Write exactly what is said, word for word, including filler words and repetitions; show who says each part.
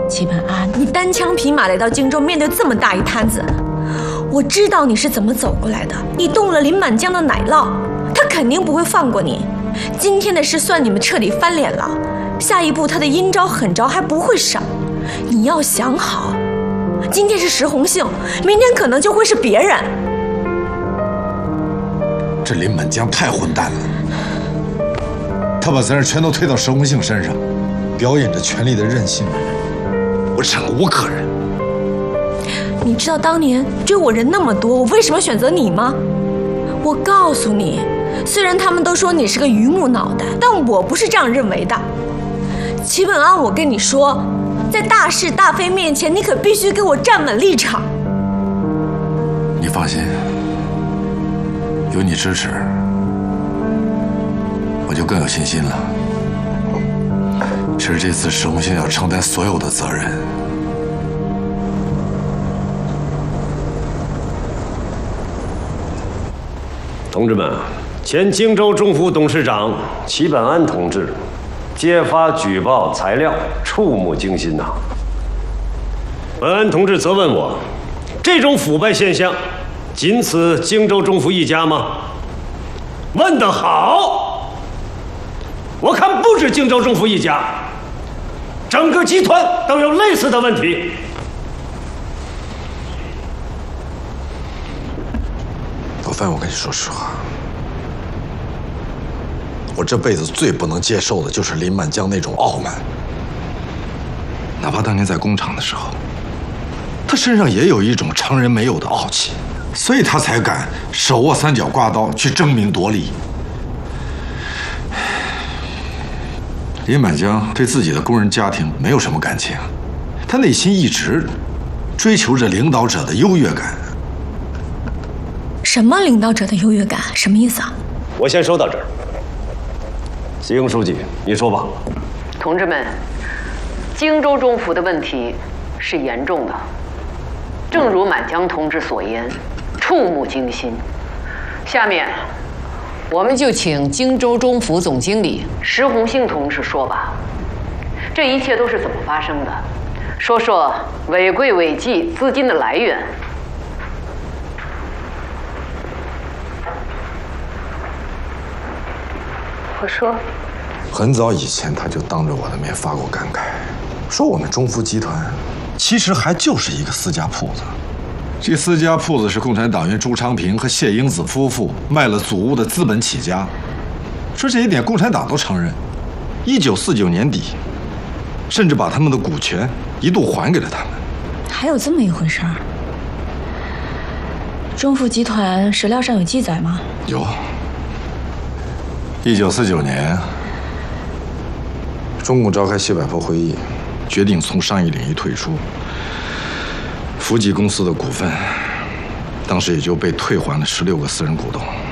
Speaker 1: 齐本安，你单枪匹马来到荆州，面对这么大一摊子，我知道你是怎么走过来的。你动了林满江的奶酪，他肯定不会放过你。今天的事算你们彻底翻脸了，下一步他的阴招狠招还不会少。你要想好，今天是石红杏，明天可能就会是别人。
Speaker 2: 这林满江太混蛋了，他把责任全都推到石红杏身上，表演着权力的任性，我忍无可忍。
Speaker 1: 你知道当年追我人那么多，我为什么选择你吗？我告诉你，虽然他们都说你是个榆木脑袋，但我不是这样认为的。齐本安，我跟你说，在大是大非面前，你可必须给我站稳立场。
Speaker 2: 你放心，有你支持，我就更有信心了。其实这次石红杏要承担所有的责任。
Speaker 3: 同志们，前荆州中府董事长齐本安同志揭发举报材料，触目惊心呐、啊！本安同志责问我，这种腐败现象，仅此荆州中府一家吗？问得好！我看不止荆州中府一家，整个集团都有类似的问题。
Speaker 2: 老范，我跟你说实话，我这辈子最不能接受的就是林满江那种傲慢。哪怕当年在工厂的时候，他身上也有一种常人没有的傲气，所以他才敢手握三角刮刀去争名夺利。林满江对自己的工人家庭没有什么感情，他内心一直追求着领导者的优越感。
Speaker 1: 什么领导者的优越感？什么意思啊？
Speaker 3: 我先说到这儿。习英书记，你说吧。
Speaker 4: 同志们，荆州中府的问题是严重的，正如满江同志所言，触目惊心。下面，我们就请荆州中府总经理石红杏同志说吧，这一切都是怎么发生的？说说违规违纪资金的来源。我说，
Speaker 2: 很早以前他就当着我的面发过感慨，说我们中孚集团其实还就是一个私家铺子。这私家铺子是共产党员朱昌平和谢英子夫妇卖了祖屋的资本起家，说这一点共产党都承认。一九四九年底，甚至把他们的股权一度还给了他们。
Speaker 1: 还有这么一回事儿？中孚集团史料上有记载吗？
Speaker 2: 有。一九四九年，中共召开西柏坡会议，决定从商业领域退出。福记公司的股份，当时也就被退还了十六个私人股东。